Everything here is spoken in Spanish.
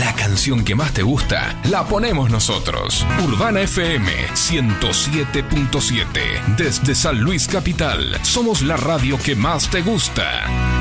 La canción que más te gusta la ponemos nosotros. Urbana FM 107.7. Desde San Luis Capital, somos la radio que más te gusta.